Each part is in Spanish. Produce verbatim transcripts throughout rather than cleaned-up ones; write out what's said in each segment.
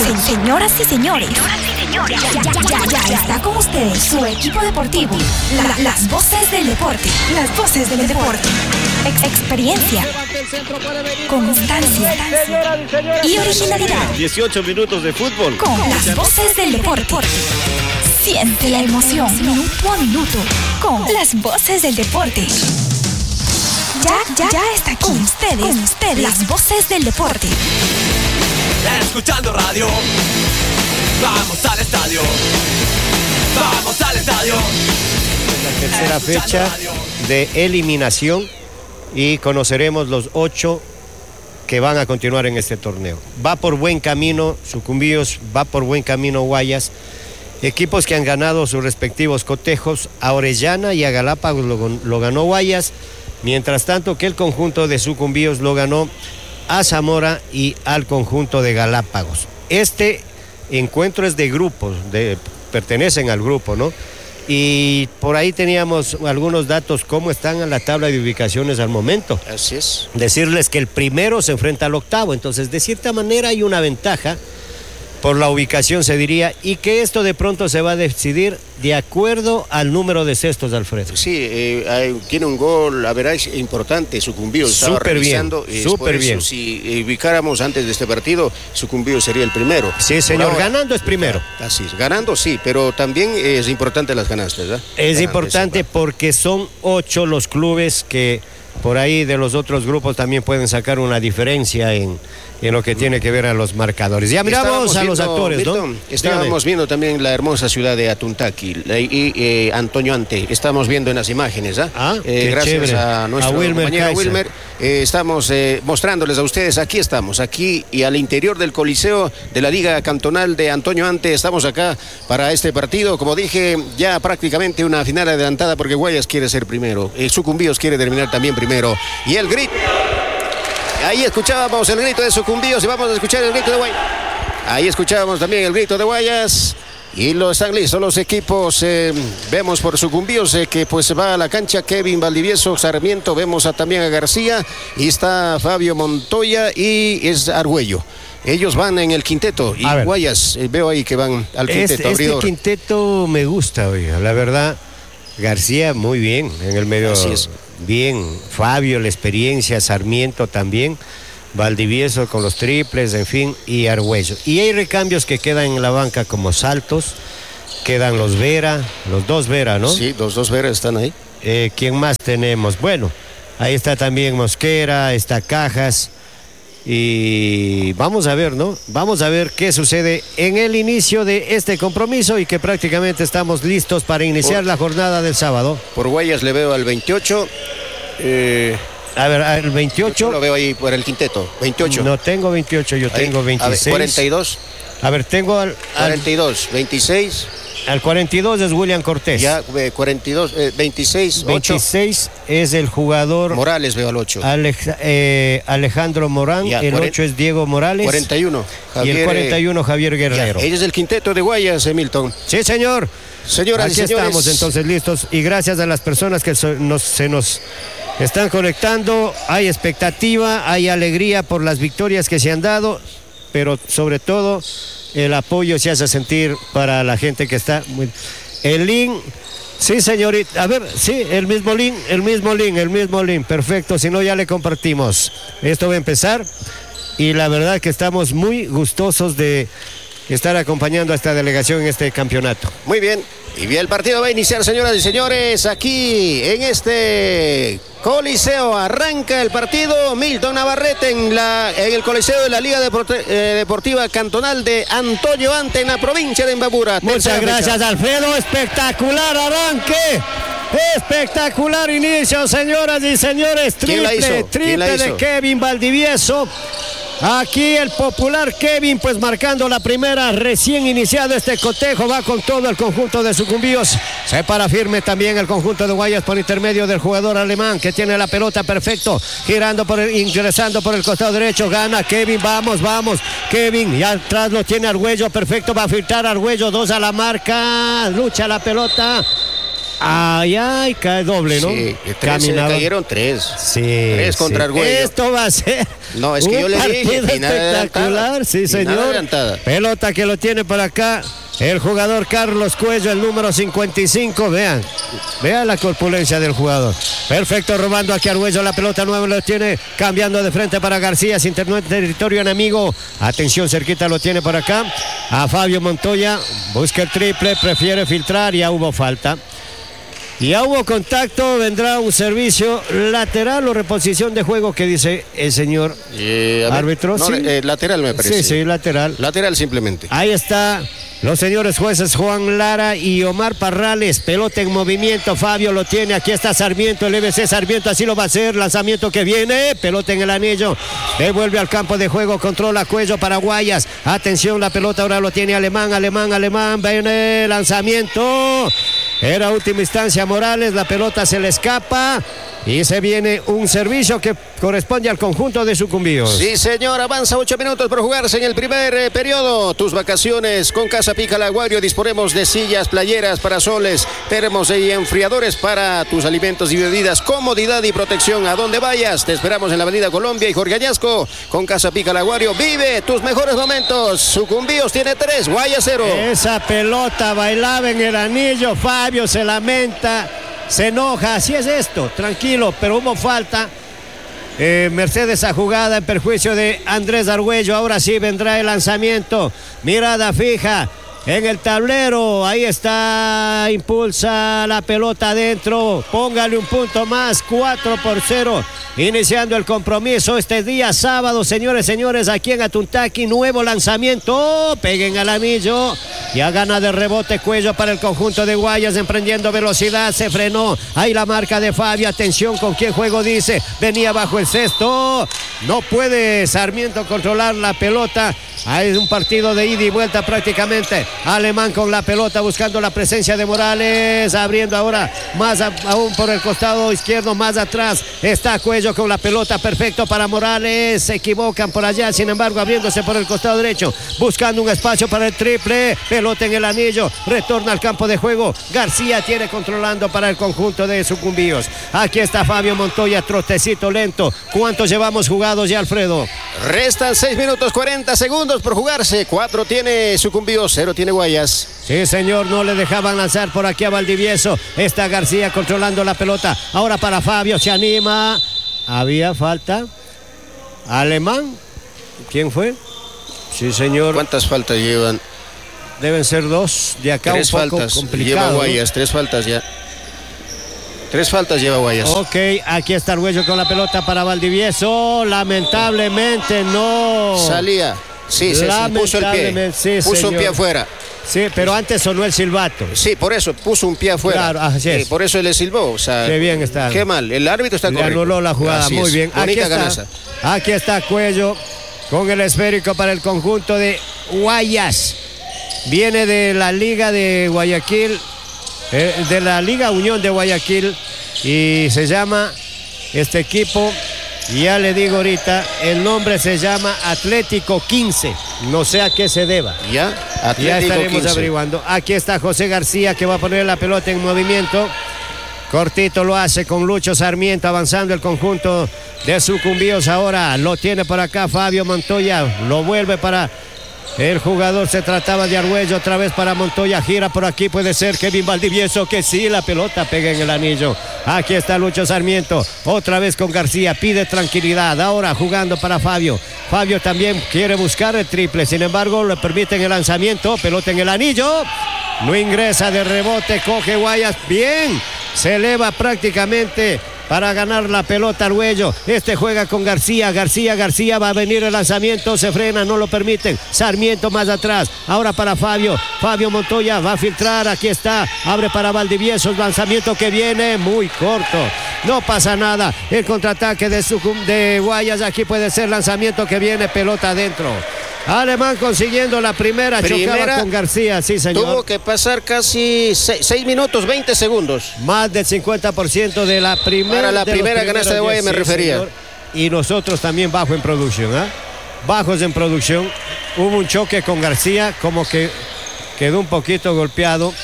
Se- señoras y señores, ya, ya, ya, ya, ya está con ustedes su equipo deportivo, la- las voces del deporte, las voces del deporte, Ex- experiencia, constancia y originalidad. dieciocho minutos de fútbol. Con las voces del deporte. Siente la emoción minuto a minuto con las voces del deporte. Ya, ya, ya está con ustedes, con ustedes, las voces del deporte. Escuchando radio, vamos al estadio, vamos al estadio. La tercera fecha de eliminación y conoceremos los ocho que van a continuar en este torneo. Va por buen camino Sucumbíos, va por buen camino Guayas, equipos que han ganado sus respectivos cotejos. A Orellana y a Galápagos lo, lo ganó Guayas, mientras tanto que el conjunto de Sucumbíos lo ganó a Zamora y al conjunto de Galápagos. Este encuentro es de grupos, de, pertenecen al grupo, ¿no? Y por ahí teníamos algunos datos, cómo están en la tabla de ubicaciones al momento. Así es. Decirles que el primero se enfrenta al octavo, entonces de cierta manera hay una ventaja por la ubicación, se diría, y que esto de pronto se va a decidir de acuerdo al número de cestos, Alfredo. Sí, eh, hay, tiene un gol, a ver, importante, Sucumbíos. Estaba Súper bien, revisando, eh, súper por eso, bien. Si eh, ubicáramos antes de este partido, Sucumbíos sería el primero. Sí, señor, Por ahora, ganando es primero. Así es, ganando sí, pero también eh, es importante las ganancias, ¿verdad? Es Ganando, importante eso, porque son ocho los clubes que por ahí de los otros grupos también pueden sacar una diferencia en, en lo que tiene que ver a los marcadores. Ya miramos Estábamos a los viendo, actores, Milton, ¿no? Estábamos Dígame. viendo también la hermosa ciudad de Atuntaqui la- y eh, Antonio Ante. Estamos viendo en las imágenes, ¿ah? Ah, Eh, qué gracias chévere. a nuestro A Wilmer compañero Kaiser. Wilmer. eh, estamos eh, mostrándoles a ustedes, aquí estamos, aquí y al interior del Coliseo de la Liga Cantonal de Antonio Ante. Estamos acá para este partido. Como dije, ya prácticamente una final adelantada porque Guayas quiere ser primero. El Sucumbíos quiere terminar también primero. Y el grito. Ahí escuchábamos el grito de Sucumbíos y vamos a escuchar el grito de Guayas. Ahí escuchábamos también el grito de Guayas. Y lo están listos los equipos. Eh, vemos por Sucumbíos eh, que pues va a la cancha Kevin Valdivieso, Sarmiento. Vemos a, también a García. Y está Fabio Montoya y es Argüello. Ellos van en el quinteto. Y A ver. Guayas, eh, veo ahí que van al Este, quinteto este abridor. quinteto me gusta, oiga, la verdad. García muy bien en el medio. Así es. Bien. Fabio, la experiencia, Sarmiento también. Valdivieso con los triples, en fin, y Argüello. Y hay recambios que quedan en la banca como Saltos, quedan los Vera, los dos Vera, ¿no? Sí, los dos veras están ahí. Eh, ¿Quién más tenemos? Bueno, ahí está también Mosquera, está Cajas. Y vamos a ver, ¿no? Vamos a ver qué sucede en el inicio de este compromiso y que prácticamente estamos listos para iniciar Por- la jornada del sábado. Por Guayas le veo al veintiocho. Eh, A ver, el yo veintiocho. lo veo ahí por el quinteto. veintiocho. No tengo veintiocho, yo Ahí, tengo a ver, veintiséis. cuarenta y dos. A ver, tengo al, al, cuarenta y dos, veintiséis. al cuarenta y dos es William Cortés. Ya, eh, cuarenta y dos, eh, veintiséis, ocho. veintiséis es el jugador Morales veo al ocho. Alex- eh, Alejandro Morán, Ya, el cuaren- ocho es Diego Morales. cuarenta y uno. y Javier, el cuarenta y uno Javier eh, ya, Guerrero. ella es el quinteto de Guayas, eh, Milton. Sí, señor. Señoras Aquí y señores. estamos entonces listos y gracias a las personas que so- nos, se nos están conectando. Hay expectativa, hay alegría por las victorias que se han dado, pero sobre todo el apoyo se hace sentir para la gente que está. Muy... El link, sí, señorita. A ver, sí, el mismo link, el mismo link, el mismo link. Perfecto, si no ya le compartimos. Esto va a empezar y la verdad que estamos muy gustosos de estar acompañando a esta delegación en este campeonato. Muy bien. Y bien, el partido va a iniciar, señoras y señores, aquí en este Coliseo. Arranca el partido. Milton Navarrete en, la, en el Coliseo de la Liga Deport- eh, Deportiva Cantonal de Antonio Ante en la provincia de Imbabura. Muchas Tercera gracias, fecha. Alfredo. Espectacular arranque. Espectacular inicio, señoras y señores. ¿Quién la Triple, hizo? ¿Quién la triple de hizo? Kevin Valdivieso. Aquí el popular Kevin, pues marcando la primera, recién iniciado este cotejo, va con todo el conjunto de Sucumbíos. Se para firme también el conjunto de Guayas por intermedio del jugador alemán que tiene la pelota perfecto, girando por el, ingresando por el costado derecho, gana Kevin, vamos, vamos, Kevin, y atrás lo tiene Argüello, perfecto, va a filtrar Argüello, dos a la marca, lucha la pelota. Ay, ay, cae doble, ¿no? Sí, tres, se cayeron tres. Sí. Tres contra sí. Argüello. Esto va a ser. No, es que yo le dije, final espectacular, sí, señor. Pelota que lo tiene por acá el jugador Carlos Cuello, el número cincuenta y cinco. Vean, vean la corpulencia del jugador. Perfecto, robando aquí Argüello. La pelota nueva lo tiene, cambiando de frente para García, sin territorio enemigo. Atención, cerquita lo tiene por acá. A Fabio Montoya, busca el triple, prefiere filtrar, ya hubo falta. Ya hubo contacto, vendrá un servicio lateral o reposición de juego que dice el señor eh, árbitro. No, ¿sí? eh, lateral me parece. Sí, sí, lateral. Lateral simplemente. Ahí está los señores jueces Juan Lara y Omar Parrales. Pelota en movimiento, Fabio lo tiene. Aquí está Sarmiento, el E B C Sarmiento, así lo va a hacer. Lanzamiento que viene, pelota en el anillo. Devuelve al campo de juego, controla Cuello para Guayas. Atención, la pelota ahora lo tiene Alemán, Alemán, Alemán. Viene lanzamiento. Era última instancia Morales, la pelota se le escapa y se viene un servicio que corresponde al conjunto de Sucumbíos. Sí, señor, avanza ocho minutos por jugarse en el primer eh, periodo. Tus vacaciones con Casa Pica El Aguario. Disponemos de sillas, playeras, parasoles, termos y enfriadores para tus alimentos y bebidas. Comodidad y protección a donde vayas. Te esperamos en la avenida Colombia y Jorge Añasco. Con Casa Pica El Aguario, vive tus mejores momentos. Sucumbíos tiene tres, Guayas cero. Esa pelota bailaba en el anillo, Fabio se lamenta, se enoja, así es esto, tranquilo, pero hubo falta. Eh, Mercedes a jugada en perjuicio de Andrés Argüello. Ahora sí vendrá el lanzamiento, mirada fija en el tablero, ahí está, impulsa la pelota adentro, póngale un punto más, cuatro por cero, iniciando el compromiso este día sábado, señores, señores, aquí en Atuntaqui. Nuevo lanzamiento, peguen al anillo, ya gana de rebote Cuello para el conjunto de Guayas, emprendiendo velocidad, se frenó, ahí la marca de Fabio, atención con quién juego dice, venía bajo el cesto, no puede Sarmiento controlar la pelota, hay un partido de ida y vuelta prácticamente. Alemán con la pelota buscando la presencia de Morales, abriendo ahora más a, aún por el costado izquierdo, más atrás está Cuello con la pelota, perfecto para Morales, se equivocan por allá, sin embargo abriéndose por el costado derecho, buscando un espacio para el triple, pelota en el anillo, retorna al campo de juego, García tiene controlando para el conjunto de Sucumbíos. Aquí está Fabio Montoya, trotecito lento. ¿Cuántos llevamos jugados ya, Alfredo? Restan seis minutos cuarenta segundos por jugarse, cuatro tiene Sucumbíos, cero tiene Guayas. Sí, señor, no le dejaban lanzar por aquí a Valdivieso. Está García controlando la pelota. Ahora para Fabio, se anima. Había falta. Alemán. ¿Quién fue? Sí, señor. ¿Cuántas faltas llevan? Deben ser dos. De acá tres un poco faltas. complicado. Lleva Guayas, ¿no? Tres faltas ya. Tres faltas lleva Guayas. Ok, aquí está Argüello con la pelota para Valdivieso. Lamentablemente no. Salía. Sí, se puso el pie. Sí, puso señor. un pie afuera. Sí, pero antes sonó el silbato. Sí, por eso, puso un pie afuera. Claro, así es. Sí, por eso le silbó. O sea, qué bien está. Qué mal, el árbitro está correcto. Le anuló la jugada, así muy es. bien. Aquí está, ganaza. Aquí está Cuello con el esférico para el conjunto de Guayas. Viene de la Liga de Guayaquil, eh, de la Liga Unión de Guayaquil, y se llama este equipo, ya le digo ahorita, el nombre se llama Atlético quince, no sé a qué se deba. Ya, Atlético ya estaremos quince. averiguando. Aquí está José García que va a poner la pelota en movimiento. Cortito lo hace con Lucho Sarmiento, avanzando el conjunto de Sucumbíos. Ahora lo tiene por acá Fabio Montoya, lo vuelve para el jugador, se trataba de Argüello, otra vez para Montoya, gira por aquí, puede ser Kevin Valdivieso, que sí, la pelota pega en el anillo. Aquí está Lucho Sarmiento, otra vez con García, pide tranquilidad, ahora jugando para Fabio. Fabio también quiere buscar el triple, sin embargo le permiten el lanzamiento, pelota en el anillo, no ingresa de rebote, coge Guayas, bien, se eleva prácticamente para ganar la pelota Argüello. Este juega con García, García, García, va a venir el lanzamiento, se frena, no lo permiten. Sarmiento más atrás, ahora para Fabio, Fabio Montoya va a filtrar, aquí está, abre para Valdivieso, el lanzamiento que viene, muy corto, no pasa nada, el contraataque de, Sucum, de Guayas, aquí puede ser lanzamiento que viene, pelota adentro. Alemán consiguiendo la primera, primera, chocaba con García, sí señor. Tuvo que pasar casi seis minutos, veinte segundos. Más del cincuenta por ciento de la primera. Para la primera canasta de Guayas me refería. Señor. Y nosotros también bajo en producción, ¿eh? Bajos en producción. Hubo un choque con García, como que quedó un poquito golpeado.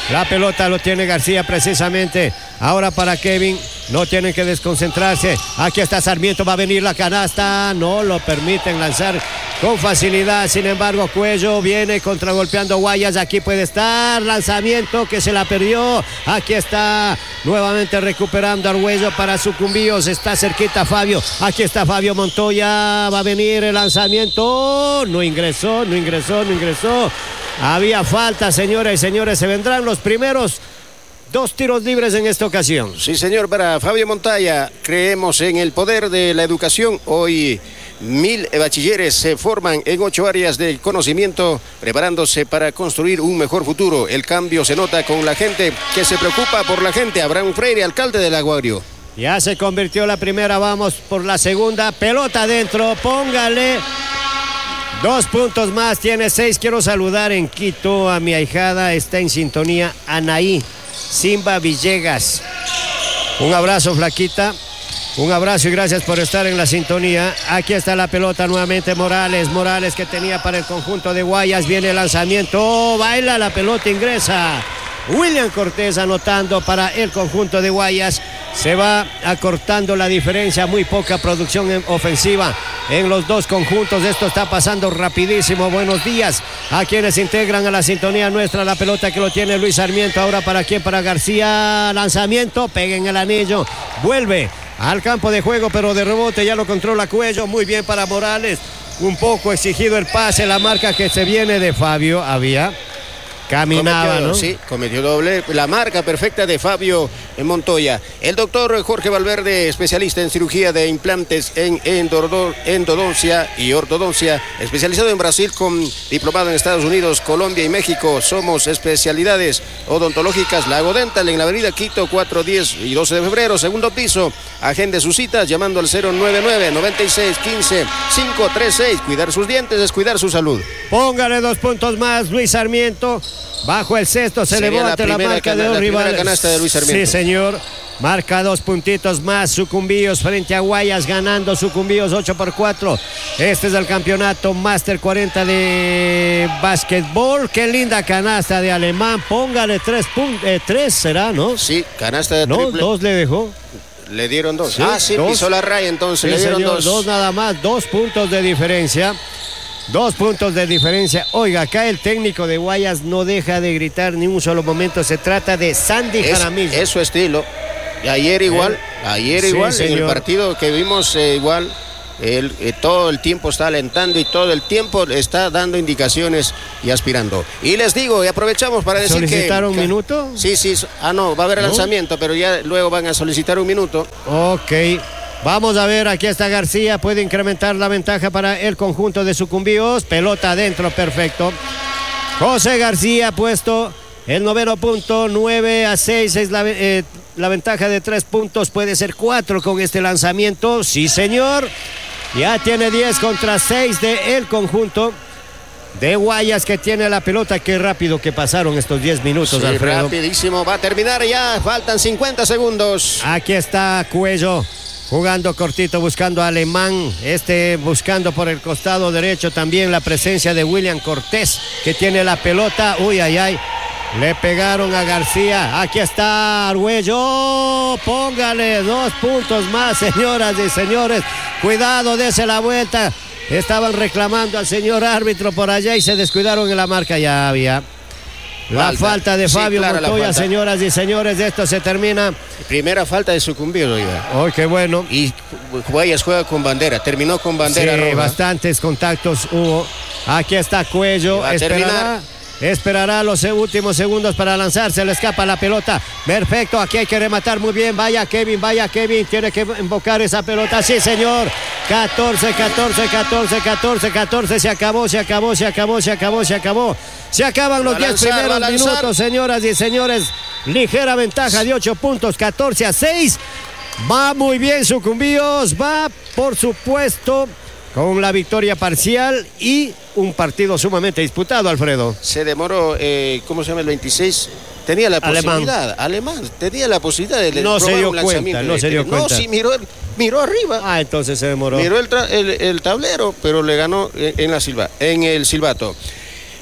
La pelota lo tiene García precisamente. Ahora para Kevin. No tienen que desconcentrarse. Aquí está Sarmiento. Va a venir la canasta. No lo permiten lanzar con facilidad. Sin embargo, Cuello viene contragolpeando Guayas. Aquí puede estar. Lanzamiento que se la perdió. Aquí está nuevamente recuperando Arguello para Sucumbíos. Está cerquita Fabio. Aquí está Fabio Montoya. Va a venir el lanzamiento. No ingresó, no ingresó, no ingresó. Había falta, señoras y señores. Se vendrán los primeros dos tiros libres en esta ocasión. Sí, señor, para Fabio Montoya. Creemos en el poder de la educación. Hoy mil bachilleres se forman en ocho áreas del conocimiento, preparándose para construir un mejor futuro. El cambio se nota con la gente que se preocupa por la gente. Abraham Freire, alcalde del Aguario. Ya se convirtió la primera, vamos por la segunda. Pelota adentro, póngale. Dos puntos más, tiene seis. Quiero saludar en Quito a mi ahijada, está en sintonía, Anaí Simba Villegas. Un abrazo, flaquita. Un abrazo y gracias por estar en la sintonía. Aquí está la pelota nuevamente Morales. Morales que tenía para el conjunto de Guayas. Viene el lanzamiento. Oh, baila la pelota, ingresa. William Cortés anotando para el conjunto de Guayas. Se va acortando la diferencia, muy poca producción ofensiva en los dos conjuntos. Esto está pasando rapidísimo. Buenos días a quienes integran a la sintonía nuestra. La pelota que lo tiene Luis Sarmiento. Ahora para quién, para García. Lanzamiento, pega en el anillo. Vuelve al campo de juego, pero de rebote ya lo controla Cuello. Muy bien para Morales. Un poco exigido el pase. La marca que se viene de Fabio había... Caminaba, cometió, ¿no? Sí, cometió doble. La marca perfecta de Fabio Montoya. El doctor Jorge Valverde, especialista en cirugía de implantes en endodoncia y ortodoncia, especializado en Brasil con diplomado en Estados Unidos, Colombia y México. Somos especialidades odontológicas Lago Dental en la avenida Quito, cuatro, diez y doce de febrero, segundo piso. Agende sus citas llamando al cero nueve nueve, noventa y seis, quince, cinco treinta y seis. Cuidar sus dientes es cuidar su salud. Póngale dos puntos más, Luis Sarmiento. Bajo el cesto se elevó ante la marca de dos rivales. Canasta de Luis Sarmiento. Sí, señor. Marca dos puntitos más. Sucumbíos frente a Guayas, ganando Sucumbíos ocho por cuatro. Este es el campeonato Master cuarenta de básquetbol. Qué linda canasta de Alemán. Póngale tres puntos. Eh, tres será, ¿no? Sí, canasta de no, triple. Dos le dejó. Le dieron dos. Sí, ah, sí, dos. Pisó la raya entonces. Sí, le dieron señor, dos. Dos nada más. Dos puntos de diferencia. Dos puntos de diferencia. Oiga, acá el técnico de Guayas no deja de gritar ni un solo momento. Se trata de Sandy es, Jaramillo. Es su estilo. Ayer igual, eh, ayer sí, igual, señor. En el partido que vimos eh, igual, él eh, todo el tiempo está alentando y todo el tiempo está dando indicaciones y aspirando. Y les digo, y aprovechamos para decir que... ¿Solicitar un que, minuto? Sí, sí, ah no, va a haber ¿No? lanzamiento, pero ya luego van a solicitar un minuto. Ok. Vamos a ver, aquí está García, puede incrementar la ventaja para el conjunto de Sucumbíos. Pelota adentro, perfecto. José García puesto el noveno punto, nueve a seis es la, eh, la ventaja de tres puntos, puede ser cuatro con este lanzamiento. Sí, señor. Ya tiene diez contra seis de el conjunto de Guayas que tiene la pelota. Qué rápido que pasaron estos diez minutos, Sí, Alfredo. rapidísimo, va a terminar ya, faltan cincuenta segundos. Aquí está Cuello. Jugando cortito, buscando a Alemán, este buscando por el costado derecho también la presencia de William Cortés, que tiene la pelota. Uy, ay, ay, le pegaron a García. Aquí está Arguello, póngale dos puntos más, señoras y señores. Cuidado, dese la vuelta. Estaban reclamando al señor árbitro por allá y se descuidaron en la marca. Ya había la falta, falta de Fabio sí, Montoya, señoras y señores. De esto se termina. Primera falta de Sucumbíos, oiga. Oh, qué bueno. Y Guayas juega con bandera, terminó con bandera sí, roja. Bastantes contactos hubo. Aquí está Cuello, esperará, esperará los últimos segundos para lanzar, se le escapa la pelota. Perfecto, aquí hay que rematar muy bien. Vaya Kevin, vaya Kevin, tiene que invocar esa pelota. Sí, señor. catorce, catorce, catorce, catorce, catorce. Se acabó, se acabó, se acabó, se acabó, se acabó. Se acaban los diez primeros minutos, señoras y señores. Ligera ventaja de ocho puntos, catorce a seis. Va muy bien Sucumbíos, va por supuesto con la victoria parcial y un partido sumamente disputado, Alfredo. Se demoró, eh, ¿cómo se llama el veintiséis? Tenía la Alemán. posibilidad, Alemán, tenía la posibilidad de no se dio cuenta, no se dio no, cuenta. No, sí, miró, miró arriba. Ah, entonces se demoró. Miró el, el, el tablero, pero le ganó en, en, la silba, en el silbato.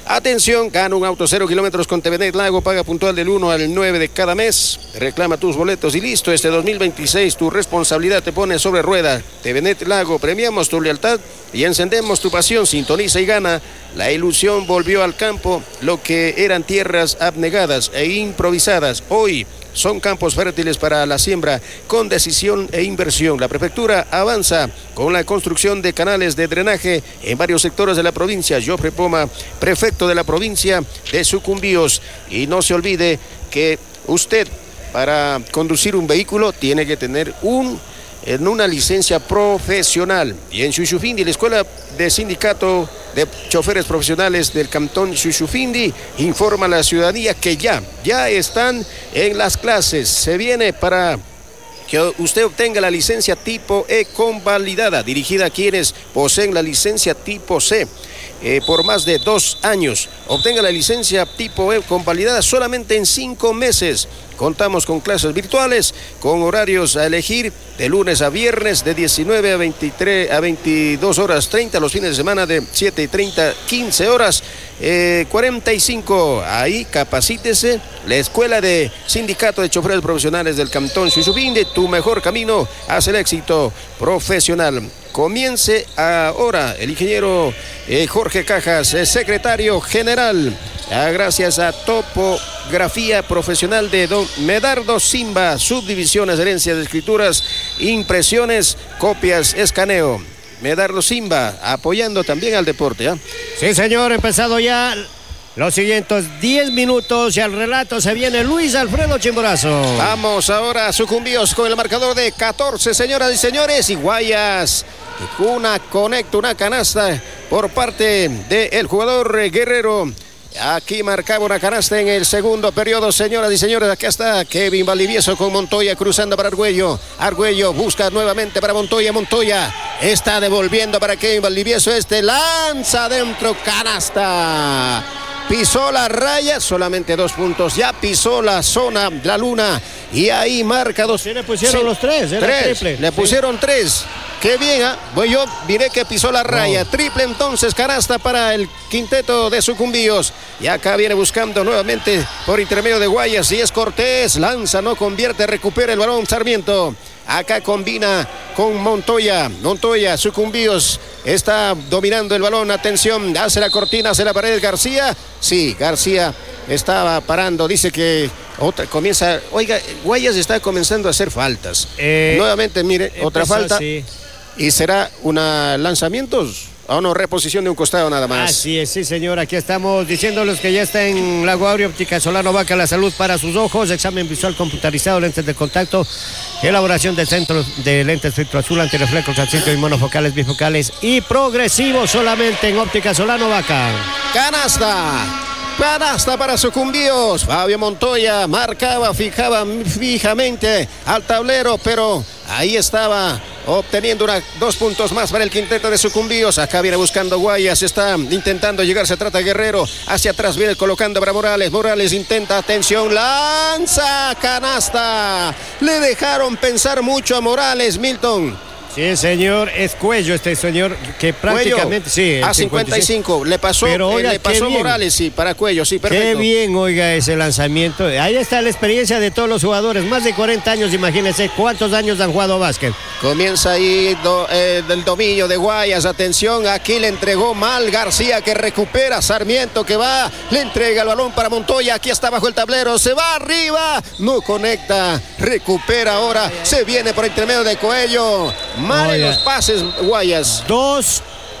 Atención, gana un auto cero kilómetros con T V Net Lago, paga puntual del uno al nueve de cada mes, reclama tus boletos y listo. Este dos mil veintiséis tu responsabilidad te pone sobre rueda. T V Net Lago, premiamos tu lealtad y encendemos tu pasión. Sintoniza y gana. La ilusión volvió al campo, lo que eran tierras abnegadas e improvisadas. Hoy son campos fértiles para la siembra con decisión e inversión. La prefectura avanza con la construcción de canales de drenaje en varios sectores de la provincia. Jofre Poma, prefecto de la provincia de Sucumbíos. Y no se olvide que usted, para conducir un vehículo, tiene que tener un, en una licencia profesional. Y en Xuxufindi, la Escuela de Sindicato de Choferes Profesionales del Cantón Xuxufindi informa a la ciudadanía que ya, ya están en las clases. Se viene para que usted obtenga la licencia tipo E convalidada, dirigida a quienes poseen la licencia tipo C. Eh, por más de dos años. Obtenga la licencia tipo E convalidada solamente en cinco meses. Contamos con clases virtuales, con horarios a elegir de lunes a viernes de diecinueve a veintitrés a veintidós horas treinta, los fines de semana de siete y treinta, quince horas, eh, cuarenta y cinco. Ahí capacítese. La Escuela de Sindicato de Choferes Profesionales del Cantón Xuxufindi, tu mejor camino hacia el éxito profesional. Comience ahora. El ingeniero eh, Jorge Cajas, eh, secretario general. Ah, gracias a Topografía Profesional de Don Medardo Simba, subdivisiones, herencias de escrituras, impresiones, copias, escaneo. Medardo Simba, apoyando también al deporte. ¿eh? Sí, señor, empezado ya los siguientes diez minutos y al relato se viene Luis Alfredo Chimborazo. Vamos ahora a Sucumbíos con el marcador de catorce, señoras y señores, y Guayas. Una conecta, una canasta por parte del jugador Guerrero. Aquí marcaba una canasta en el segundo periodo, señoras y señores. Acá está Kevin Valdivieso con Montoya cruzando para Argüello. Argüello busca nuevamente para Montoya. Montoya está devolviendo para Kevin Valdivieso. Este lanza adentro, canasta. Pisó la raya, solamente dos puntos. Ya pisó la zona, la luna. Y ahí marca dos. Sí, le pusieron sí, los tres, era tres. Triple. Le pusieron sí. tres. Qué bien, ¿eh? Bueno, yo miré que pisó la raya. No. Triple entonces, canasta para el quinteto de Sucumbíos. Y acá viene buscando nuevamente por intermedio de Guayas. Y es Cortés, lanza, no convierte, recupera el balón Sarmiento. Acá combina con Montoya. Montoya, Sucumbíos está dominando el balón. Atención, hace la cortina, hace la pared García. Sí, García estaba parando. Dice que otra comienza. Oiga, Guayas está comenzando a hacer faltas. Eh, Nuevamente, mire, empezó, otra falta. Sí. Y será una lanzamientos. A una reposición de un costado nada más. Así es, sí señor, aquí estamos diciéndoles que ya está en Lago Aurio, óptica Solano Vaca, la salud para sus ojos, examen visual computarizado, lentes de contacto, elaboración del centro de lentes filtro azul, antirreflejos, asientos y monofocales, bifocales y progresivos solamente en óptica Solano Vaca. Canasta. Canasta para Sucumbíos. Fabio Montoya marcaba, fijaba fijamente al tablero, pero ahí estaba obteniendo una, dos puntos más para el quinteto de Sucumbíos. Acá viene buscando Guayas, está intentando llegar, se trata Guerrero, hacia atrás viene colocando para Morales. Morales intenta, atención, lanza, canasta. Le dejaron pensar mucho a Morales, Milton. Sí, señor, es Cuello este señor que prácticamente... Cuello, sí, a cincuenta y cinco, le pasó, Pero, oiga, eh, le pasó Morales, sí, para Cuello, sí, perfecto. Qué bien, oiga, ese lanzamiento. Ahí está la experiencia de todos los jugadores, más de cuarenta años, imagínense cuántos años han jugado básquet. Comienza ahí do, eh, del dominio de Guayas, atención, aquí le entregó mal García que recupera, Sarmiento que va, le entrega el balón para Montoya, aquí está bajo el tablero, se va arriba, no conecta, recupera ahora, se viene por intermedio de Cuello. Mal en los pases, Guayas. Dos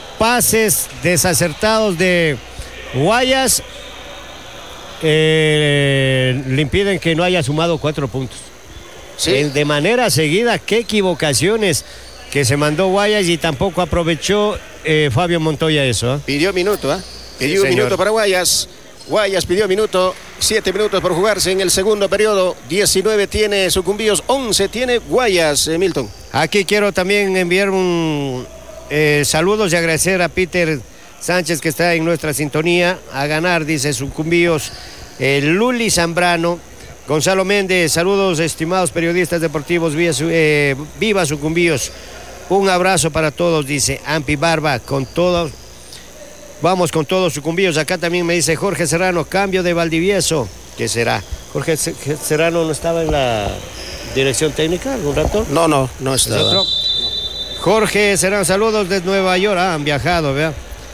pases desacertados de Guayas eh, le impiden que no haya sumado cuatro puntos. ¿Sí? Eh, de manera seguida, qué equivocaciones que se mandó Guayas y tampoco aprovechó eh, Fabio Montoya eso. ¿eh? Pidió minuto, ¿eh? Pidió sí, un minuto para Guayas. Guayas pidió minuto, siete minutos por jugarse en el segundo periodo, diecinueve tiene Sucumbíos, once tiene Guayas, eh, Milton. Aquí quiero también enviar un eh, saludos y agradecer a Peter Sánchez que está en nuestra sintonía, a ganar, dice Sucumbíos, eh, Luli Zambrano, Gonzalo Méndez, saludos estimados periodistas deportivos, viva, eh, viva Sucumbíos, un abrazo para todos, dice Ampi Barba, con todos. Vamos con todos Sucumbíos. Acá también me dice Jorge Serrano, cambio de Valdivieso. ¿Qué será? Jorge Serrano no estaba en la dirección técnica algún rato. No, no, no estaba. Jorge Serrano, saludos desde Nueva York. Ah, han viajado, vea.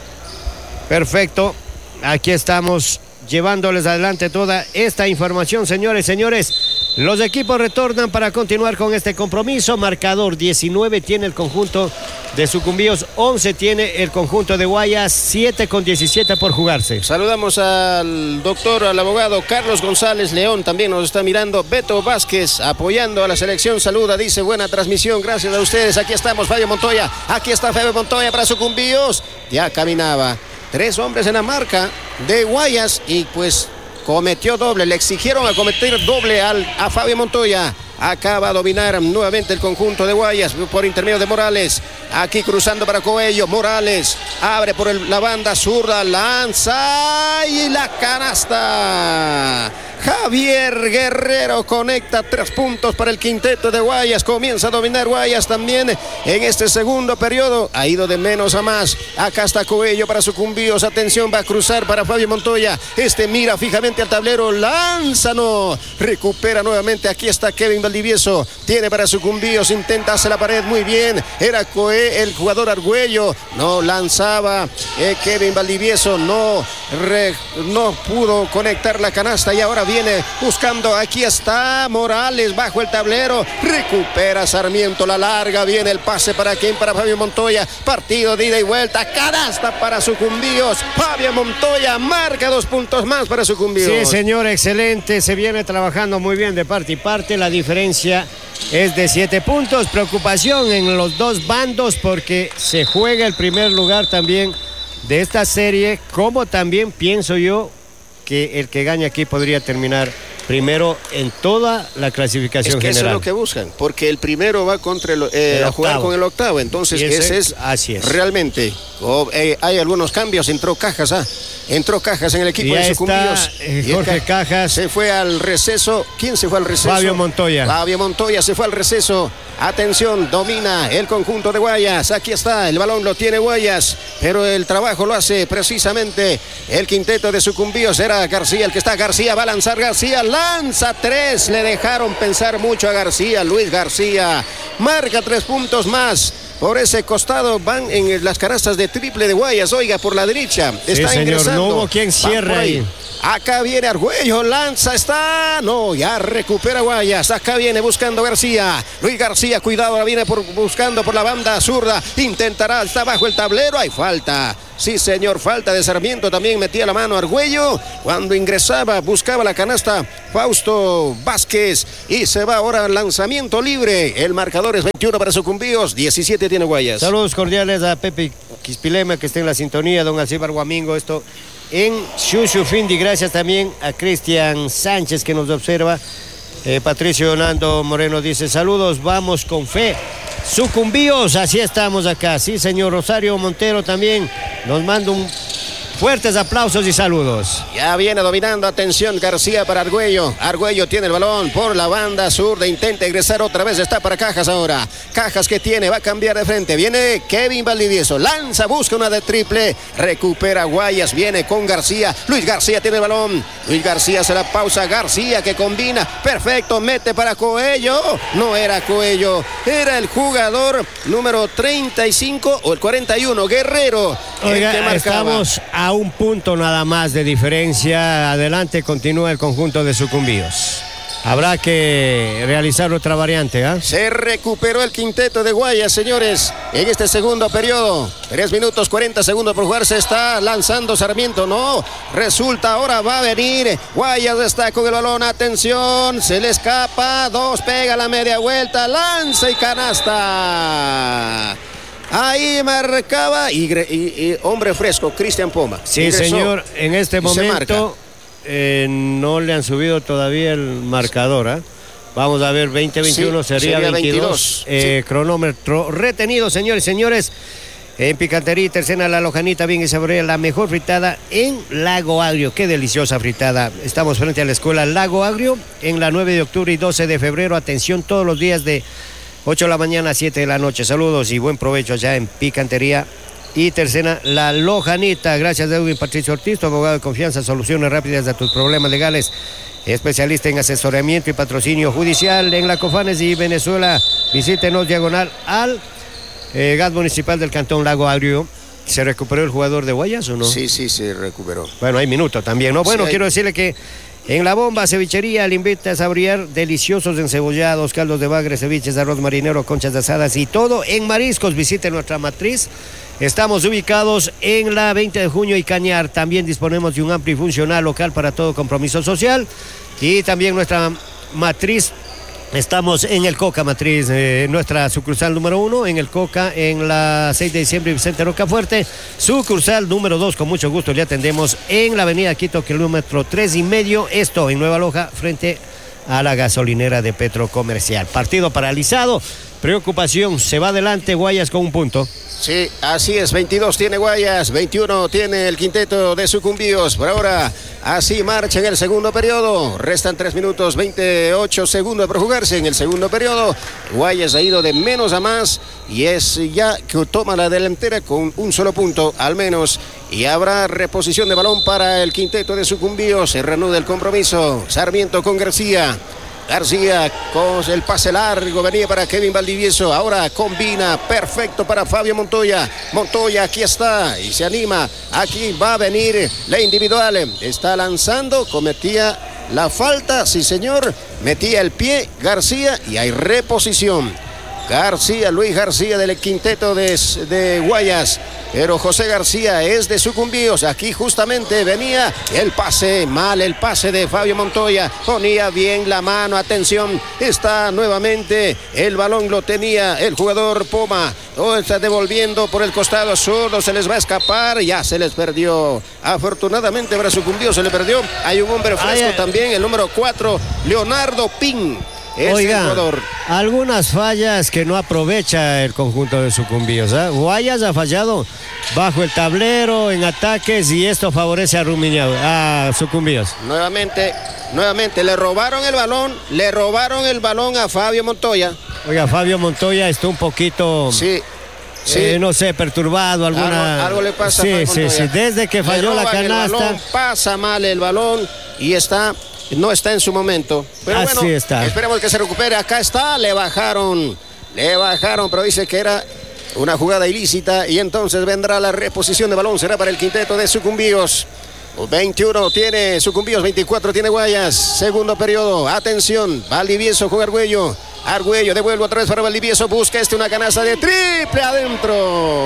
Perfecto. Aquí estamos llevándoles adelante toda esta información, señores, señores. Los equipos retornan para continuar con este compromiso. Marcador diecinueve tiene el conjunto de Sucumbíos, once tiene el conjunto de Guayas, siete con diecisiete por jugarse. Saludamos al doctor, al abogado Carlos González León, también nos está mirando. Beto Vázquez apoyando a la selección, saluda, dice buena transmisión, gracias a ustedes. Aquí estamos, Fabio Montoya, aquí está Fabio Montoya para Sucumbíos. Ya caminaba, tres hombres en la marca de Guayas y pues cometió doble, le exigieron a cometer doble al, a Fabio Montoya. Acaba a dominar nuevamente el conjunto de Guayas por intermedio de Morales. Aquí cruzando para Coello. Morales abre por el, la banda zurda. Lanza y la canasta. Javier Guerrero conecta tres puntos para el quinteto de Guayas. Comienza a dominar Guayas también en este segundo periodo. Ha ido de menos a más. Acá está Coello para Sucumbíos. Atención, va a cruzar para Fabio Montoya. Este mira fijamente al tablero. Lanza, no. Recupera nuevamente. Aquí está Kevin Valdivieso. Tiene para Sucumbíos. Intenta hacer la pared muy bien. Era Coe, el jugador Argüello. No lanzaba. Eh, Kevin Valdivieso no, re, no pudo conectar la canasta y ahora viene buscando. Aquí está Morales bajo el tablero. Recupera Sarmiento, la larga. Viene el pase para quien, para Fabio Montoya. Partido de ida y vuelta. Canasta para Sucumbíos. Fabio Montoya marca dos puntos más para Sucumbíos. Sí, señor, excelente. Se viene trabajando muy bien de parte y parte. La diferencia es de siete puntos. Preocupación en los dos bandos porque se juega el primer lugar también de esta serie, como también pienso yo que el que gane aquí podría terminar primero en toda la clasificación es que general. Eso es lo que buscan, porque el primero va contra el, eh, el a jugar con el octavo, entonces ese, ese es, así es realmente. Oh, eh, hay algunos cambios, entró Cajas, ¿ah? entró Cajas en el equipo ya de Sucumbíos. Está, eh, Jorge Cajas se fue al receso. ¿Quién se fue al receso? Fabio Montoya. Fabio Montoya se fue al receso. Atención, domina el conjunto de Guayas. Aquí está, el balón lo tiene Guayas, pero el trabajo lo hace precisamente el quinteto de Sucumbíos. Era García el que está. García va a lanzar. García lanza tres. Le dejaron pensar mucho a García. Luis García marca tres puntos más. Por ese costado van en las canastas de triple de Guayas. Oiga, por la derecha está sí, ingresando. Señor, no hubo quien cierre ahí. ahí. Acá viene Argüello, lanza, está, no, ya recupera Guayas. Acá viene buscando García. Luis García, cuidado, ahora viene por, buscando por la banda zurda. Intentará, está bajo el tablero, hay falta. Sí, señor, falta de Sarmiento. También metía la mano Argüello. Cuando ingresaba, buscaba la canasta Fausto Vázquez. Y se va ahora al lanzamiento libre. El marcador es veintiuno para Sucumbíos, diecisiete tiene Guayas. Saludos cordiales a Pepe Quispilema, que está en la sintonía. Don Alcibar Guamingo, esto en Xuxufindi. Gracias también a Cristian Sánchez, que nos observa. Eh, Patricio Nando Moreno dice, saludos, vamos con fe. Sucumbíos, así estamos acá. Sí, señor. Rosario Montero también nos manda un fuertes aplausos y saludos. Ya viene dominando, atención, García para Argüello. Argüello tiene el balón por la banda zurda, intenta ingresar otra vez, está para Cajas ahora. Cajas que tiene, va a cambiar de frente. Viene Kevin Valdivieso, lanza, busca una de triple, recupera Guayas, viene con García. Luis García tiene el balón. Luis García se la pausa, García que combina, perfecto, mete para Coello. No era Coello, era el jugador número treinta y cinco o el cuarenta y uno, Guerrero. Oiga, el que estamos a un punto nada más de diferencia. Adelante continúa el conjunto de Sucumbíos. Habrá que realizar otra variante, ¿eh? Se recuperó el quinteto de Guayas, señores, en este segundo periodo. tres minutos cuarenta segundos por jugar. Se está lanzando Sarmiento. No, resulta ahora va a venir. Guayas está con el balón. Atención, se le escapa. Dos, pega la media vuelta. Lanza y canasta. Ahí marcaba y, y, y hombre fresco, Cristian Poma. Sí, ingresó, señor, en este momento eh, no le han subido todavía el marcador, ¿eh? Vamos a ver, veinte veintiuno, sí, sería, sería veintidós. veintidós. Eh, sí. Cronómetro retenido, señores y señores. En Picantería Tercena, La Lojanita, bien y saborea, la mejor fritada en Lago Agrio. Qué deliciosa fritada. Estamos frente a la escuela Lago Agrio en la nueve de octubre y doce de febrero. Atención todos los días de ocho de la mañana a siete de la noche. Saludos y buen provecho allá en Picantería Y tercera, La Lojanita. Gracias, Edwin Patricio Ortiz, tu abogado de confianza, soluciones rápidas de tus problemas legales. Especialista en asesoramiento y patrocinio judicial en la Cofanes y Venezuela. Visítenos diagonal al eh, gas municipal del Cantón Lago Agrio. ¿Se recuperó el jugador de Guayas o no? Sí, sí, se recuperó. Bueno, hay minutos también, ¿no? Bueno, sí, hay... quiero decirle que en La Bomba Cevichería le invita a saborear deliciosos encebollados, caldos de bagre, ceviches, arroz marinero, conchas de asadas y todo en mariscos. Visite nuestra matriz. Estamos ubicados en la veinte de junio y Cañar. También disponemos de un amplio y funcional local para todo compromiso social. Y también nuestra matriz, estamos en el Coca Matriz, eh, nuestra sucursal número uno, en el Coca, en la seis de diciembre, Vicente Rocafuerte. Sucursal número dos, con mucho gusto le atendemos en la avenida Quito, kilómetro tres y medio. Esto en Nueva Loja, frente a la gasolinera de Petrocomercial. Partido paralizado, preocupación, se va adelante Guayas con un punto. Sí, así es, veintidós tiene Guayas, veintiuno tiene el quinteto de Sucumbíos. Por ahora, así marcha en el segundo periodo. Restan tres minutos, veintiocho segundos por jugarse en el segundo periodo. Guayas ha ido de menos a más y es ya que toma la delantera con un solo punto al menos. Y habrá reposición de balón para el quinteto de Sucumbíos. Se reanuda el compromiso. Sarmiento con García. García con el pase largo, venía para Kevin Valdivieso, ahora combina, perfecto para Fabio Montoya. Montoya aquí está y se anima, aquí va a venir la individual, está lanzando, cometía la falta, sí señor, metía el pie García y hay reposición. García, Luis García del quinteto de, de Guayas, pero José García es de Sucumbíos. Aquí justamente venía el pase, mal el pase de Fabio Montoya, ponía bien la mano, atención, está nuevamente, el balón lo tenía el jugador Poma, oh, está devolviendo por el costado, solo se les va a escapar, ya se les perdió, afortunadamente para Sucumbíos se le perdió, hay un hombre fresco ay, también, el número cuatro, Leonardo Pin. Oiga, algunas fallas que no aprovecha el conjunto de Sucumbíos, ¿eh? Guayas ha fallado bajo el tablero en ataques y esto favorece a Rumiñahui, a Sucumbíos. Nuevamente, nuevamente le robaron el balón, le robaron el balón a Fabio Montoya. Oiga, Fabio Montoya está un poquito... Sí. Sí. Eh, no sé, perturbado, alguna... Algo, algo le pasa sí, a sí, sí, desde que falló la canasta. Balón, pasa mal el balón y está... No está en su momento. Pero así bueno, está. Esperemos que se recupere. Acá está, le bajaron. Le bajaron, pero dice que era una jugada ilícita. Y entonces vendrá la reposición de balón. Será para el quinteto de Sucumbíos. veintiuno tiene Sucumbíos, veinticuatro tiene Guayas. Segundo periodo. Atención. Valdivieso con Argüello. Argüello devuelve otra vez para Valdivieso. Busca este una canasta de triple adentro.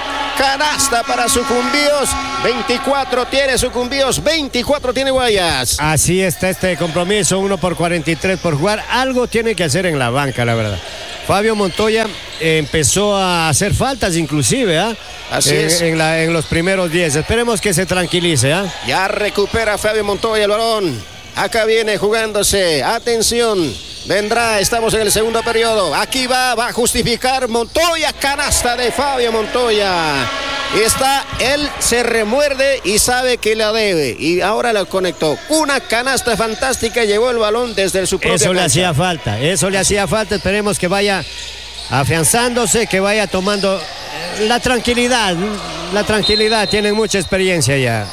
Canasta para Sucumbíos. veinticuatro tiene Sucumbíos, veinticuatro tiene Guayas. Así está este compromiso, uno por cuarenta y tres por jugar. Algo tiene que hacer en la banca, la verdad. Fabio Montoya eh, empezó a hacer faltas inclusive, ¿eh? Así en, es. En, la, en los primeros diez. Esperemos que se tranquilice, ¿eh? Ya recupera Fabio Montoya el balón. Acá viene jugándose. Atención. Vendrá, estamos en el segundo periodo. Aquí va, va a justificar Montoya. Canasta de Fabio Montoya. Está, él se remuerde y sabe que la debe. Y ahora la conectó. Una canasta fantástica, llevó el balón desde su propia Eso le cancha. hacía falta, eso le hacía falta. Esperemos que vaya afianzándose, que vaya tomando la tranquilidad. La tranquilidad, tienen mucha experiencia ya.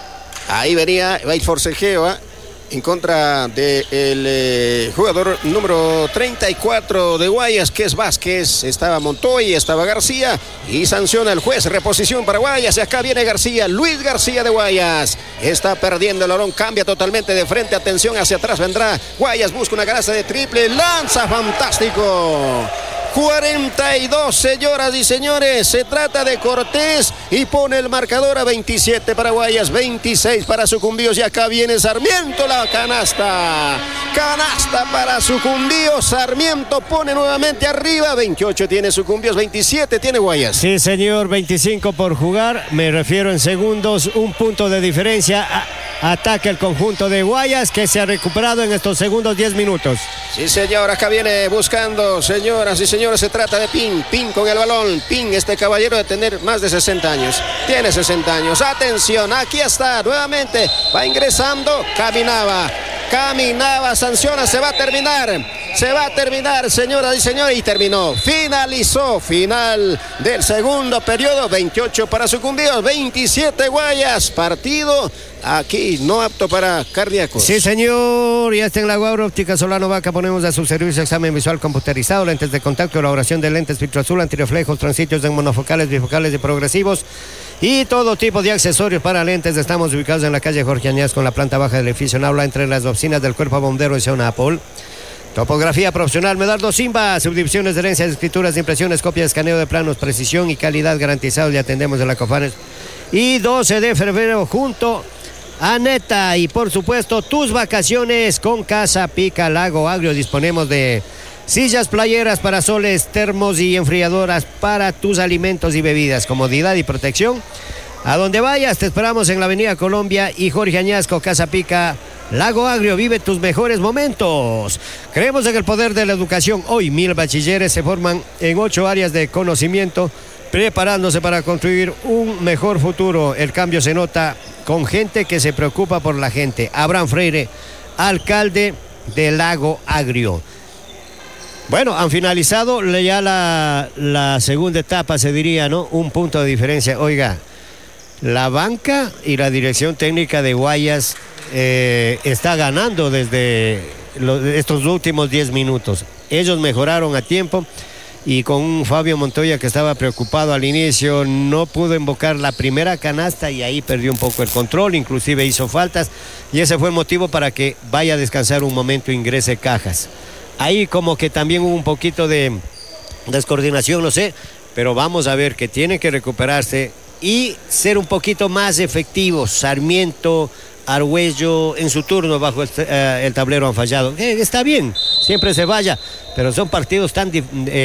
Ahí venía, va el forcejeo, ¿eh? En contra del eh, jugador número treinta y cuatro de Guayas, que es Vázquez. Estaba Montoya, estaba García y sanciona el juez. Reposición para Guayas. Y acá viene García, Luis García de Guayas. Está perdiendo el balón, cambia totalmente de frente. Atención, hacia atrás vendrá Guayas, busca una canasta de triple, lanza fantástico. cuarenta y dos, señoras y señores, se trata de Cortés y pone el marcador a veintisiete para Guayas, veintiséis para Sucumbíos. Y acá viene Sarmiento, la canasta, canasta para Sucumbíos. Sarmiento pone nuevamente arriba, veintiocho tiene Sucumbíos, veintisiete tiene Guayas. Sí, señor, veinticinco por jugar, me refiero en segundos, un punto de diferencia. Ataca el conjunto de Guayas, que se ha recuperado en estos segundos diez minutos. Sí, señor, acá viene buscando, señoras y señores, se trata de Pin, Pin con el balón, Pin, este caballero de tener más de sesenta años, tiene sesenta años, atención, aquí está, nuevamente, va ingresando, caminaba, caminaba, sanciona, se va a terminar, se va a terminar, señoras y señores, y terminó, finalizó, final del segundo periodo, veintiocho para Sucumbíos, veintisiete Guayas, partido aquí no apto para cardíacos. Sí, señor, ya está en la Guaura Óptica Solano Vaca, ponemos a su servicio examen visual computarizado, lentes de contacto, elaboración de lentes, filtro azul, antirreflejos, transitos en monofocales, bifocales y progresivos y todo tipo de accesorios para lentes. Estamos ubicados en la calle Jorge Añaz con la planta baja del edificio Naula, entre las oficinas del Cuerpo Bombero y Zona Apol. Topografía profesional Medardo Simba, subdivisiones de herencias, escrituras, impresiones, copias, escaneo de planos, precisión y calidad garantizado. Le atendemos en la Cofanes. Y doce de febrero junto a Neta, y por supuesto tus vacaciones con Casa Pica Lago Agrio. Disponemos de sillas playeras, parasoles, termos y enfriadoras para tus alimentos y bebidas, comodidad y protección. A donde vayas te esperamos en la avenida Colombia y Jorge Añasco. Casa Pica Lago Agrio, vive tus mejores momentos. Creemos en el poder de la educación. Hoy mil bachilleres se forman en ocho áreas de conocimiento, preparándose para construir un mejor futuro. El cambio se nota con gente que se preocupa por la gente. Abraham Freire, alcalde de Lago Agrio. Bueno, han finalizado ya la, la segunda etapa, se diría, ¿no? Un punto de diferencia. Oiga, la banca y la dirección técnica de Guayas eh, está ganando desde los, estos últimos diez minutos. Ellos mejoraron a tiempo. Y con un Fabio Montoya que estaba preocupado al inicio, no pudo invocar la primera canasta y ahí perdió un poco el control, inclusive hizo faltas, y ese fue el motivo para que vaya a descansar un momento e ingrese Cajas. Ahí como que también hubo un poquito de descoordinación, no sé, pero vamos a ver que tiene que recuperarse y ser un poquito más efectivos. Sarmiento, Argüello en su turno bajo el, eh, el tablero han fallado. Eh, está bien, siempre se vaya, pero son partidos tan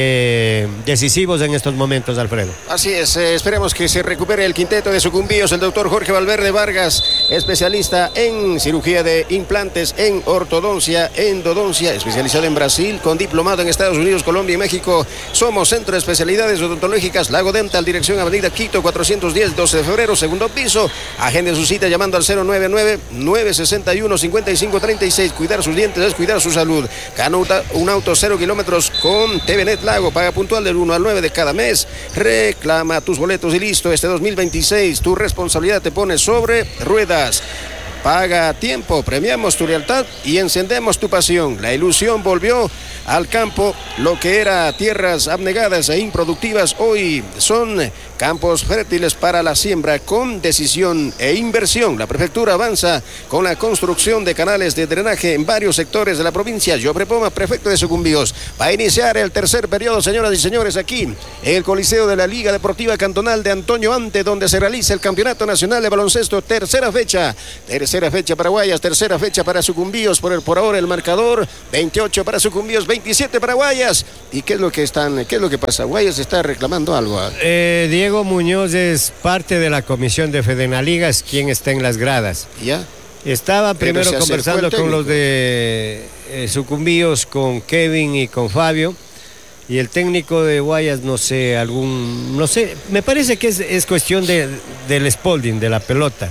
eh, decisivos en estos momentos, Alfredo. Así es, eh, esperemos que se recupere el quinteto de Sucumbíos, el doctor Jorge Valverde Vargas, especialista en cirugía de implantes, en ortodoncia, endodoncia, especializado en Brasil, con diplomado en Estados Unidos, Colombia y México. Somos Centro de Especialidades Odontológicas Lago Dental, dirección Avenida Quito, cuatrocientos diez, doce de febrero, segundo piso. Agende su cita llamando al cero nueve nueve, nueve seis uno, cinco cinco tres seis. Cuidar sus dientes es cuidar su salud. Gana un auto cero kilómetros con T V Net Lago. Paga puntual del uno al nueve de cada mes. Reclama tus boletos y listo. Este dos mil veintiséis tu responsabilidad te pone sobre ruedas. Paga a tiempo, premiamos tu lealtad y encendemos tu pasión. La ilusión volvió al campo. Lo que era tierras abnegadas e improductivas hoy son campos fértiles para la siembra con decisión e inversión. La prefectura avanza con la construcción de canales de drenaje en varios sectores de la provincia. Joffre Poma, prefecto de Sucumbíos. Va a iniciar el tercer periodo, señoras y señores, aquí en el Coliseo de la Liga Deportiva Cantonal de Antonio Ante, donde se realiza el Campeonato Nacional de Baloncesto. Tercera fecha. Tercera fecha para Guayas, tercera fecha para Sucumbíos. Por, el, por ahora el marcador, veintiocho para Sucumbíos, veintisiete para Guayas. ¿Y qué es lo que están, qué es lo que pasa? Guayas está reclamando algo. Eh, Diego Muñoz es parte de la comisión de Fedenaliga, es quien está en las gradas. ¿Ya? Estaba primero conversando con los de eh, Sucumbíos, con Kevin y con Fabio. Y el técnico de Guayas, no sé, algún, no sé, me parece que es, es cuestión de, del Spalding, de la pelota.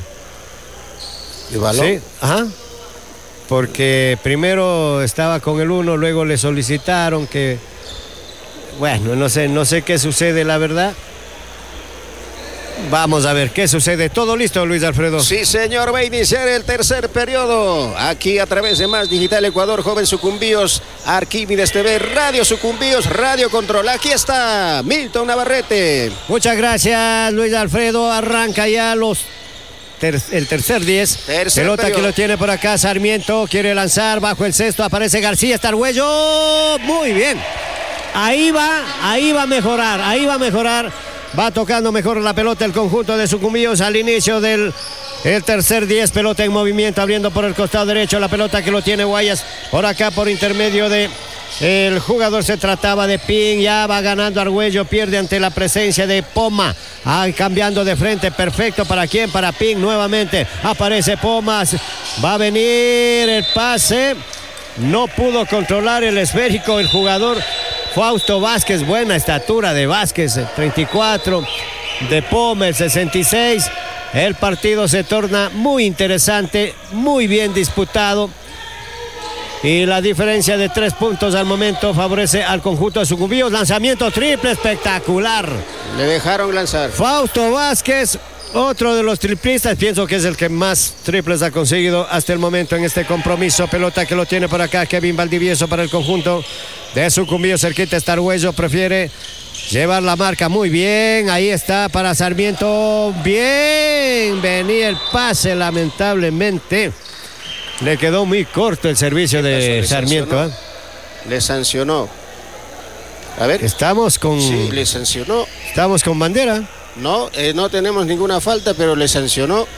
¿De balón? Sí, ajá. Porque primero estaba con el uno, luego le solicitaron que, bueno, no sé, no sé qué sucede, la verdad. Vamos a ver qué sucede. ¿Todo listo, Luis Alfredo? Sí, señor, va a iniciar el tercer periodo. Aquí a través de Más Digital Ecuador, Joven Sucumbíos, Arquímedes T V, Radio Sucumbíos, Radio Control. Aquí está Milton Navarrete. Muchas gracias, Luis Alfredo. Arranca ya los ter el tercer diez. Tercer Pelota periodo. que lo tiene por acá Sarmiento. Quiere lanzar bajo el cesto. Aparece García, está Argüello. Muy bien. Ahí va, ahí va a mejorar, ahí va a mejorar. Va tocando mejor la pelota el conjunto de Sucumbíos al inicio del el tercer diez. Pelota en movimiento, abriendo por el costado derecho. La pelota que lo tiene Guayas por acá por intermedio de el jugador. Se trataba de Pin. Ya va ganando Argüello. Pierde ante la presencia de Poma. Ah, cambiando de frente. Perfecto. ¿Para quién? Para Pin nuevamente. Aparece Pomas. Va a venir el pase. No pudo controlar el esférico el jugador Fausto Vázquez. Buena estatura de Vázquez, treinta y cuatro, de Poma, el sesenta y seis. El partido se torna muy interesante, muy bien disputado. Y la diferencia de tres puntos al momento favorece al conjunto de Sucumbíos. Lanzamiento triple espectacular. Le dejaron lanzar. Fausto Vázquez, otro de los triplistas, pienso que es el que más triples ha conseguido hasta el momento en este compromiso. Pelota que lo tiene por acá Kevin Valdivieso para el conjunto de Sucumbíos. Cerquita está Argüello, prefiere llevar la marca. Muy bien, ahí está para Sarmiento. Bien, venía el pase, lamentablemente. Le quedó muy corto el servicio de Sarmiento. Sancionó. ¿eh? Le sancionó. A ver. Estamos con... Sí, le sancionó. Estamos con bandera. No, eh, no tenemos ninguna falta, pero le sancionó.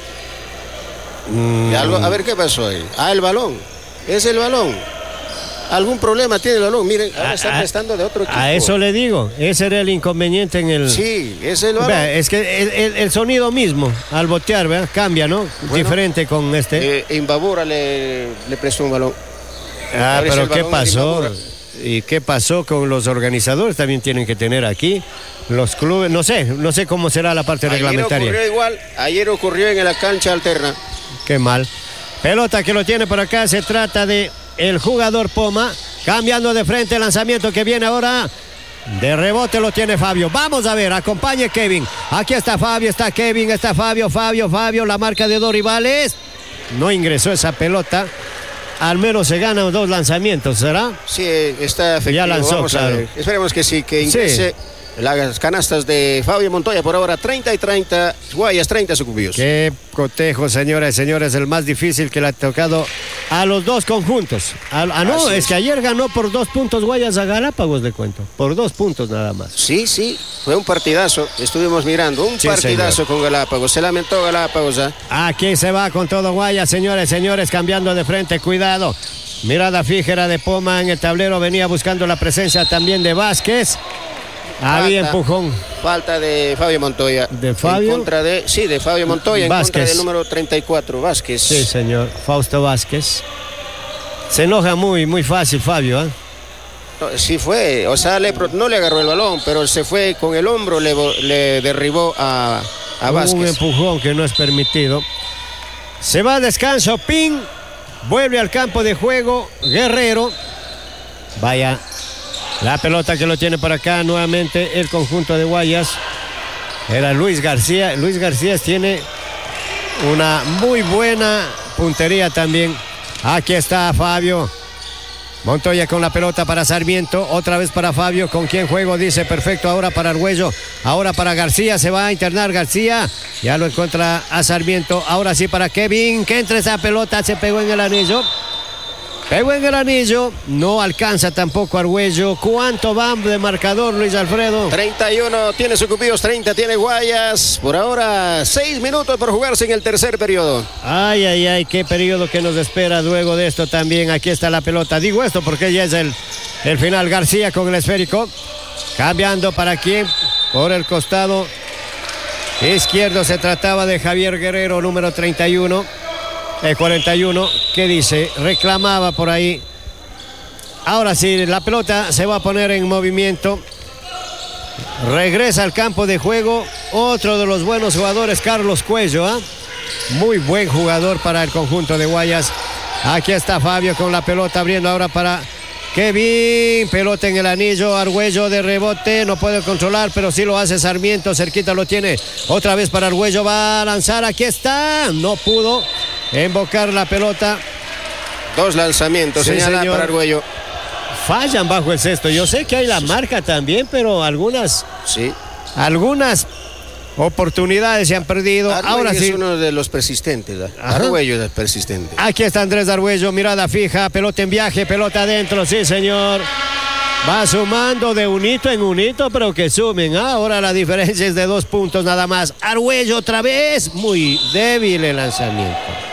Mm. Algo, a ver qué pasó ahí. Ah, el balón. Es el balón. Algún problema tiene el balón. Miren, ahora a, está a, prestando de otro equipo. A eso le digo. Ese era el inconveniente en el... Sí, es el balón. Vea, es que el, el, el sonido mismo al botear, ¿verdad? Cambia, ¿no? Bueno, diferente con este. Eh, Imbabura le, le prestó un balón. Ah, pero ¿qué pasó? ¿Y qué pasó con los organizadores? También tienen que tener aquí los clubes. No sé, no sé cómo será la parte ayer reglamentaria. Ocurrió igual. Ayer ocurrió en la cancha alterna. Qué mal. Pelota que lo tiene por acá. Se trata de el jugador Poma. Cambiando de frente el lanzamiento que viene ahora. De rebote lo tiene Fabio. Vamos a ver, acompañe Kevin. Aquí está Fabio, está Kevin, está Fabio, Fabio, Fabio. La marca de dos rivales. No ingresó esa pelota. Al menos se ganan dos lanzamientos, ¿será? Sí, está efectivo. Ya lanzó, Vamos claro. a ver. Esperemos que sí, que ingrese. Sí. Las canastas de Fabio Montoya por ahora treinta y treinta, Guayas treinta Sucumbíos. Qué cotejo, señoras y señores, el más difícil que le ha tocado a los dos conjuntos. Ah, no, Así es. es que ayer ganó por dos puntos Guayas a Galápagos, le cuento. Por dos puntos nada más. Sí, sí, fue un partidazo. Estuvimos mirando, un sí, partidazo señor. Con Galápagos. Se lamentó Galápagos. ¿eh? Aquí se va con todo Guayas, señores, señores, cambiando de frente, cuidado. Mirada fijera de Poma en el tablero, venía buscando la presencia también de Vázquez. Había falta, empujón. Falta de Fabio Montoya. ¿De Fabio? En contra de, sí, de Fabio Montoya en Vázquez. Contra del número treinta y cuatro, Vázquez. Sí, señor, Fausto Vázquez. Se enoja muy, muy fácil Fabio, ¿eh? No, sí fue, o sea, le, no le agarró el balón, pero se fue con el hombro, le, le derribó a, a Vázquez. Un empujón que no es permitido. Se va a descanso, Pin. Vuelve al campo de juego, Guerrero. Vaya. La pelota que lo tiene por acá nuevamente el conjunto de Guayas. Era Luis García. Luis García tiene una muy buena puntería también. Aquí está Fabio. Montoya con la pelota para Sarmiento. Otra vez para Fabio. ¿Con quién juego? Dice perfecto. Ahora para Argüello. Ahora para García. Se va a internar García. Ya lo encuentra a Sarmiento. Ahora sí para Kevin. Que entre esa pelota. Se pegó en el anillo. Pegó en el anillo, no alcanza tampoco Argüello. ¿Cuánto va de marcador, Luis Alfredo? treinta y uno tiene Sucumbíos, treinta tiene Guayas. Por ahora, seis minutos por jugarse en el tercer periodo. Ay, ay, ay, qué periodo que nos espera luego de esto también. Aquí está la pelota. Digo esto porque ya es el, el final. García con el esférico. Cambiando para quién. Por el costado izquierdo se trataba de Javier Guerrero, número treinta y uno. El cuarenta y uno, ¿qué dice? Reclamaba por ahí. Ahora sí, la pelota se va a poner en movimiento. Regresa al campo de juego. Otro de los buenos jugadores, Carlos Cuello. ¿eh? Muy buen jugador para el conjunto de Guayas. Aquí está Fabio con la pelota abriendo ahora para Kevin. Pelota en el anillo. Argüello de rebote. No puede controlar, pero sí lo hace Sarmiento. Cerquita lo tiene. Otra vez para Argüello. Va a lanzar. Aquí está. No pudo embocar la pelota. Dos lanzamientos, sí, señala señor. Para Argüello. Fallan bajo el cesto. Yo sé que hay la marca también, pero algunas sí. algunas oportunidades se han perdido. Argüello Ahora sí. Es uno de los persistentes. Ajá. Argüello es persistente. Aquí está Andrés Argüello, mirada fija, pelota en viaje, pelota adentro, sí señor. Va sumando de unito en unito, pero que sumen. ¿eh? Ahora la diferencia es de dos puntos nada más. Argüello otra vez, muy débil el lanzamiento.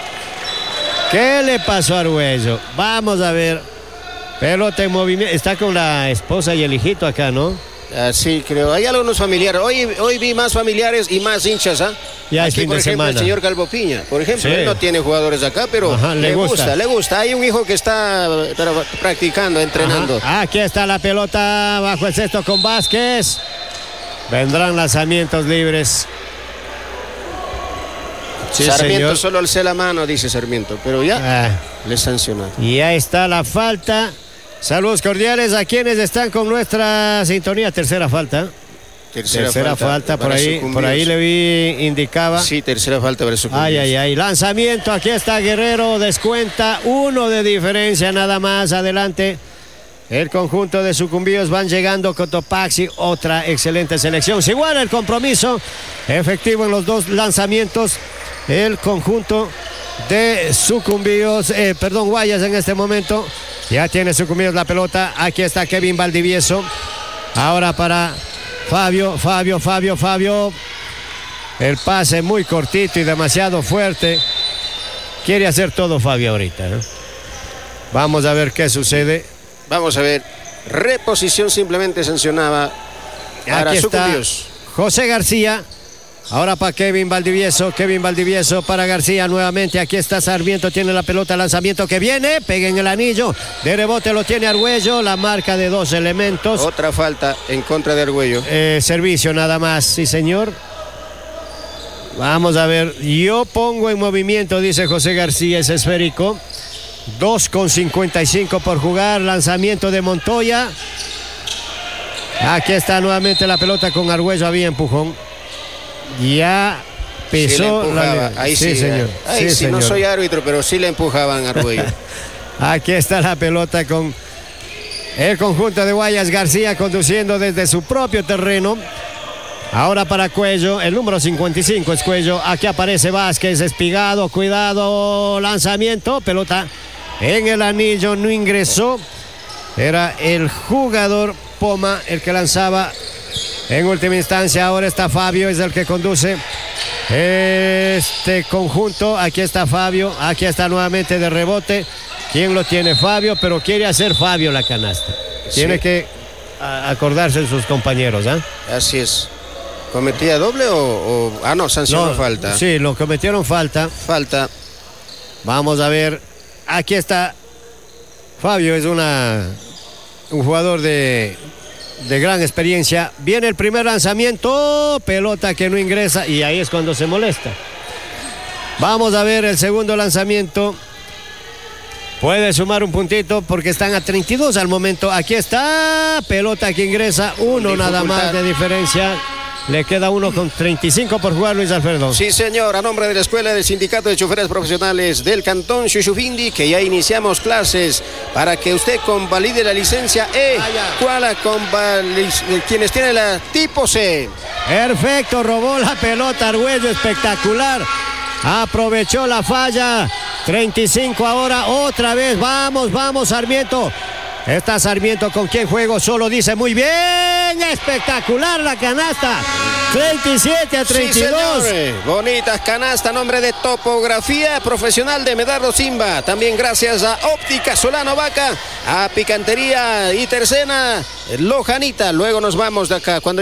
¿Qué le pasó a Argüello? Vamos a ver. Pelota en movimiento. Está con la esposa y el hijito acá, ¿no? Ah, sí, creo. Hay algunos familiares. Hoy, hoy vi más familiares y más hinchas. ¿ah? Ya Aquí, es fin por de ejemplo, semana. El señor Calvo Piña. Por ejemplo, sí. Él no tiene jugadores acá, pero Ajá, le, le gusta. gusta. Le gusta. Hay un hijo que está practicando, entrenando. Ajá. Aquí está la pelota bajo el cesto con Vázquez. Vendrán lanzamientos libres. Sí, Sarmiento señor. solo alcé la mano, dice Sarmiento, pero ya Ah, le sancionaron. y ahí está la falta. Saludos cordiales a quienes están con nuestra sintonía. Tercera falta. Tercera, Tercera falta, por para ahí, Sucumbíos. por ahí le vi, indicaba. Sí, tercera falta para Sucumbíos. Ay, ay, ay. Lanzamiento, aquí está Guerrero, descuenta uno de diferencia nada más. Adelante. El conjunto de Sucumbíos van llegando Cotopaxi, otra excelente selección. Se iguala el compromiso efectivo en los dos lanzamientos. El conjunto de Sucumbíos, eh, perdón, Guayas en este momento. Ya tiene Sucumbíos la pelota. Aquí está Kevin Valdivieso. Ahora para Fabio, Fabio, Fabio, Fabio. El pase muy cortito y demasiado fuerte. Quiere hacer todo Fabio ahorita, ¿no? Vamos a ver qué sucede. Vamos a ver. Reposición simplemente sancionaba para Aquí está Sucumbíos. José García. Ahora para Kevin Valdivieso. Kevin Valdivieso para García nuevamente. Aquí está Sarmiento. Tiene la pelota. Lanzamiento que viene. Pega en el anillo. De rebote lo tiene Argüello. La marca de dos elementos. Otra falta en contra de Argüello. Eh, servicio nada más. Sí, señor. Vamos a ver. Yo pongo en movimiento, dice José García, ese esférico. dos con cincuenta y cinco por jugar. Lanzamiento de Montoya. Aquí está nuevamente la pelota con Argüello. Había empujón. Ya pisó. Sí, la... ahí sí, sí, señor. Ahí sí, sí, no señor. soy árbitro, pero sí le empujaban a Argüello. Aquí está la pelota con el conjunto de Guayas. García conduciendo desde su propio terreno. Ahora para Cuello, el número cincuenta y cinco es Cuello. Aquí aparece Vázquez, Espigado, cuidado, lanzamiento, pelota en el anillo, no ingresó. Era el jugador Poma el que lanzaba en última instancia. Ahora está Fabio, es el que conduce este conjunto. Aquí está Fabio, aquí está nuevamente de rebote. ¿Quién lo tiene? Fabio, pero quiere hacer Fabio la canasta. Tiene Sí. que a, acordarse de sus compañeros, ¿ah? ¿eh? Así es. ¿Cometía doble o...? o... Ah, no, sancionó falta. Sí, lo cometieron falta. Falta. Vamos a ver. Aquí está. Fabio es una un jugador de, de gran experiencia. Viene el primer lanzamiento. Pelota que no ingresa. Y ahí es cuando se molesta. Vamos a ver el segundo lanzamiento. Puede sumar un puntito porque están a treinta y dos al momento. Aquí está. Pelota que ingresa. Uno nada más de diferencia. Le queda uno con treinta y cinco por jugar, Luis Alfredo. Sí, señor, a nombre de la Escuela del Sindicato de Choferes Profesionales del Cantón Xuxufindi, que ya iniciamos clases para que usted convalide la licencia E, cual quienes tienen la tipo C. Perfecto, robó la pelota Argüello, espectacular. Aprovechó la falla. treinta y cinco ahora, otra vez. Vamos, vamos, Sarmiento. Está Sarmiento con quien juego, solo dice muy bien, espectacular la canasta, treinta y siete a treinta y dos. Sí, señor. Bonitas canastas, nombre de Topografía Profesional de Medardo Simba. También gracias a Óptica Solano Vaca, a Picantería y Tercena Lojanita. Luego nos vamos de acá. Cuando